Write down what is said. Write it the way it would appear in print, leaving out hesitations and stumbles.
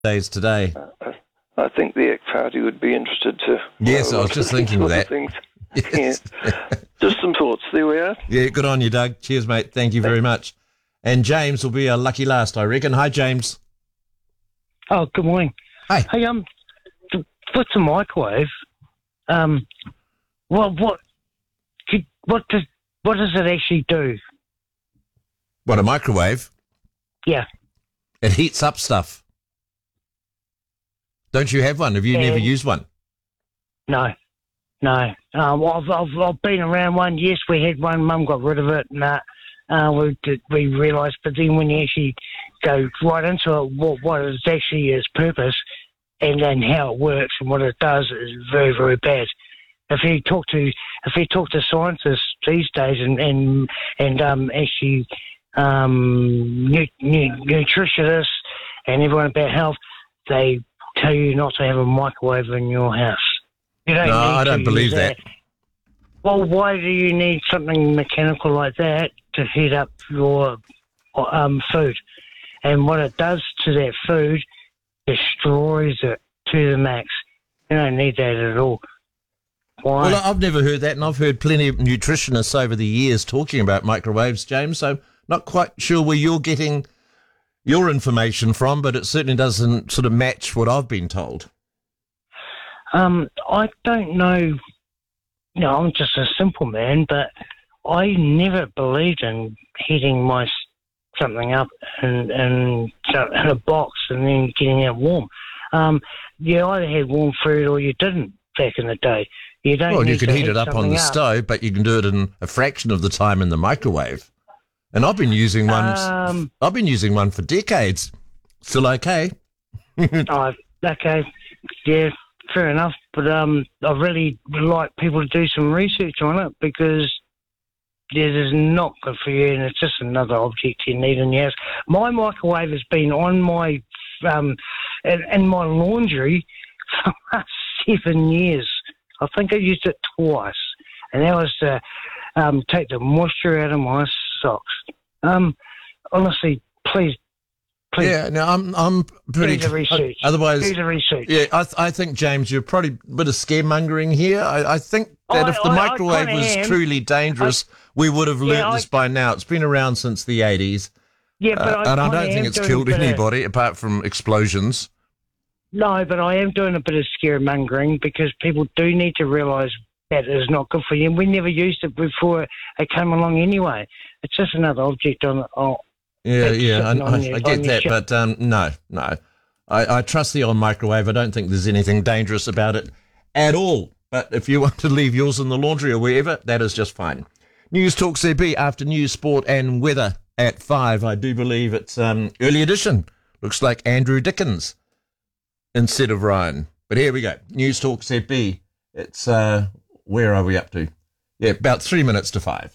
days today. I think the ECK party would be interested to... Yes, I was just thinking that. Yes. Yeah. Just some thoughts. There we are. Yeah, good on you, Doug. Cheers, mate. Thank you very much. And James will be our lucky last, I reckon. Hi, James. Oh, good morning. Hi. Hey, with the microwave, what does it actually do? What, a microwave? Yeah. It heats up stuff. Don't you have one? Have you never used one? No. I've been around one. Yes, we had one. Mum got rid of it, and we realised. But then when you actually go right into it, what is actually its purpose, and then how it works and what it does is very, very bad. If you talk to scientists these days and actually nutritionists and everyone about health, they tell you not to have a microwave in your house. You don't I don't believe that. Well, why do you need something mechanical like that to heat up your food? And what it does to that food destroys it to the max. You don't need that at all. Why? Well, I've never heard that, and I've heard plenty of nutritionists over the years talking about microwaves, James, so not quite sure where you're getting your information from, but it certainly doesn't sort of match what I've been told. I don't know. I'm just a simple man, but I never believed in heating something up in a box and then getting it warm. You either had warm food or you didn't back in the day. You could heat it up on the stove, but you can do it in a fraction of the time in the microwave. And I've been using one. I've been using one for decades. Still okay. Okay. Yeah, fair enough. But I really would like people to do some research on it because it is not good for you, and it's just another object you need in your house. My microwave has been on my in my laundry for the last 7 years. I think I used it twice, and that was to take the moisture out of my socks. Honestly, please. Yeah, no, I'm pretty. Do the research. Otherwise, do the research. Yeah, I think, James, you're probably a bit of scaremongering here. I think that if the microwave was truly dangerous, we would have learnt this by now. It's been around since the 80s. Yeah, but and I don't think it's killed anybody apart from explosions. No, but I am doing a bit of scaremongering because people do need to realise that it is not good for you. And we never used it before it came along anyway. It's just another object on. Yeah, I get that, but no. I trust the old microwave. I don't think there's anything dangerous about it at all. But if you want to leave yours in the laundry or wherever, that is just fine. News Talk CB after news, sport and weather at 5. I do believe it's early edition. Looks like Andrew Dickens instead of Ryan. But here we go. News Talk CB. It's, where are we up to? Yeah, about 3 minutes to 5.